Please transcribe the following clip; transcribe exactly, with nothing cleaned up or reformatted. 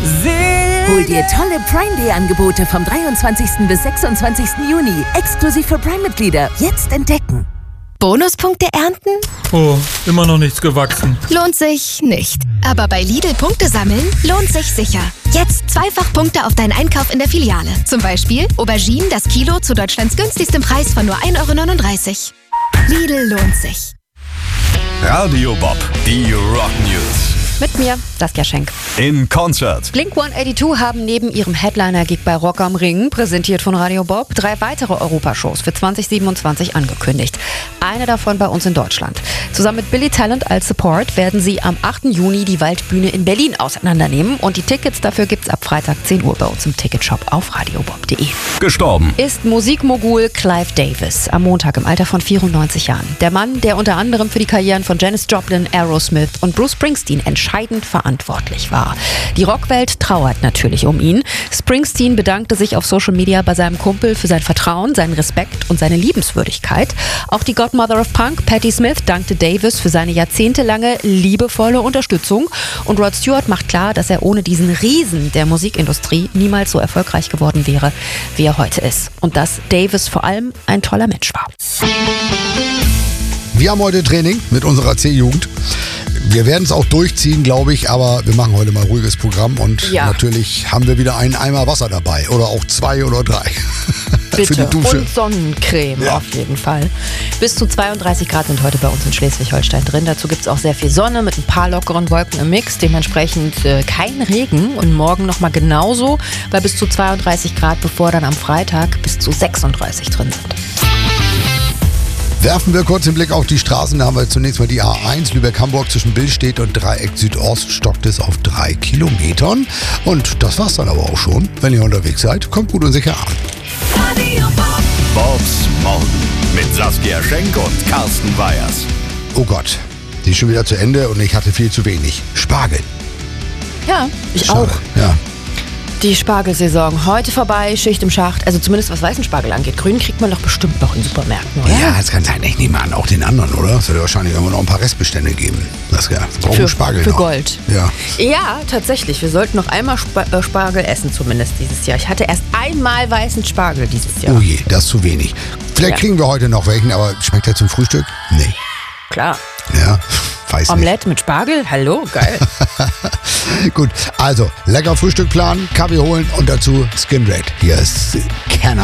Hol dir tolle Prime Day Angebote vom dreiundzwanzigsten bis sechsundzwanzigsten Juni. Exklusiv für Prime-Mitglieder. Jetzt entdecken. Bonuspunkte ernten? Oh, immer noch nichts gewachsen. Lohnt sich nicht. Aber bei Lidl Punkte sammeln lohnt sich sicher. Jetzt zweifach Punkte auf deinen Einkauf in der Filiale. Zum Beispiel Auberginen das Kilo zu Deutschlands günstigstem Preis von nur ein Euro neununddreißig. Lidl lohnt sich. Radio Bob, die Rock News. Mit mir, Saskia Schenk. In Concert. Blink hundertzweiundachtzig haben neben ihrem Headliner-Gig bei Rock am Ring, präsentiert von Radio Bob, drei weitere Europashows für zwanzig siebenundzwanzig angekündigt. Eine davon bei uns in Deutschland. Zusammen mit Billy Talent als Support werden sie am achten Juni die Waldbühne in Berlin auseinandernehmen. Und die Tickets dafür gibt's ab Freitag zehn Uhr bei uns im Ticketshop auf radiobob punkt de. Gestorben Ist Musikmogul Clive Davis am Montag im Alter von vierundneunzig Jahren. Der Mann, der unter anderem für die Karrieren von Janis Joplin, Aerosmith und Bruce Springsteen entscheidend verantwortlich war. Die Rockwelt trauert natürlich um ihn. Springsteen bedankte sich auf Social Media bei seinem Kumpel für sein Vertrauen, seinen Respekt und seine Liebenswürdigkeit. Auch die Godmother of Punk, Patti Smith, dankte Davis für seine jahrzehntelange liebevolle Unterstützung. Und Rod Stewart macht klar, dass er ohne diesen Riesen der Musikindustrie niemals so erfolgreich geworden wäre, wie er heute ist. Und dass Davis vor allem ein toller Mensch war. Wir haben heute Training mit unserer C-Jugend. Wir werden es auch durchziehen, glaube ich, aber wir machen heute mal ein ruhiges Programm und Ja. natürlich haben wir wieder einen Eimer Wasser dabei oder auch zwei oder drei. Bitte. Für die Dusche. Und Sonnencreme Ja. auf jeden Fall. Bis zu zweiunddreißig Grad sind heute bei uns in Schleswig-Holstein drin. Dazu gibt es auch sehr viel Sonne mit ein paar lockeren Wolken im Mix. Dementsprechend äh, kein Regen. Und morgen nochmal genauso bei bis zu zweiunddreißig Grad, bevor dann am Freitag bis zu sechsunddreißig drin sind. Werfen wir kurz den Blick auf die Straßen. Da haben wir zunächst mal die A eins, Lübeck-Hamburg zwischen Billstedt und Dreieck Südost stockt es auf drei Kilometern. Und das war's dann aber auch schon. Wenn ihr unterwegs seid, kommt gut und sicher an. Bobs Morgen mit Saskia Schenk und Carsten Weyers. Oh Gott, die ist schon wieder zu Ende und ich hatte viel zu wenig. Spargel. Ja, ich Schade. auch. Ja. Die Spargelsaison heute vorbei, Schicht im Schacht. Also zumindest was weißen Spargel angeht. Grün kriegt man doch bestimmt noch in Supermärkten, oder? Ja, das kann sein. Ich nehme an, auch den anderen, oder? Es wird wahrscheinlich irgendwo noch ein paar Restbestände geben. Das ja, brauchen Für, Spargel für noch. Gold. Ja. Ja, tatsächlich. Wir sollten noch einmal Spa äh, Spargel essen, zumindest dieses Jahr. Ich hatte erst einmal weißen Spargel dieses Jahr. Oh je, das ist zu wenig. Vielleicht Ja. kriegen wir heute noch welchen, aber schmeckt der zum Frühstück? Nee. Klar. Ja, weiß Omelette mit Spargel? Hallo, geil. nicht. Gut, also lecker Frühstück planen, Kaffee holen und dazu Skin Red. Hier ist Can I